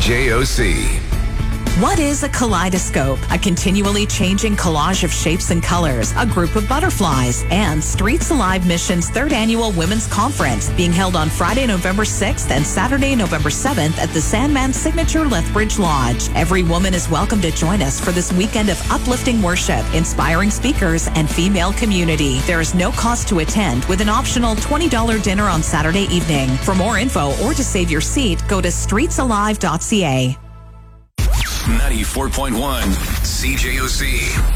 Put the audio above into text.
CJOC. What is a kaleidoscope? A continually changing collage of shapes and colors, a group of butterflies, and Streets Alive Mission's 3rd Annual Women's Conference being held on Friday, November 6th and Saturday, November 7th at the Sandman Signature Lethbridge Lodge. Every woman is welcome to join us for this weekend of uplifting worship, inspiring speakers, and female community. There is no cost to attend with an optional $20 dinner on Saturday evening. For more info or to save your seat, go to streetsalive.ca. 94.1 CJOC.